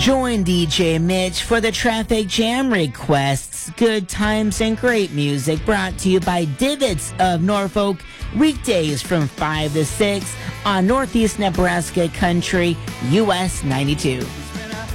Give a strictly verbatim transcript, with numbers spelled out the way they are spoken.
Join D J Mitch for the Traffic Jam requests. Good times and great music brought to you by Divots of Norfolk. Weekdays from five to six on Northeast Nebraska Country, U S ninety-two.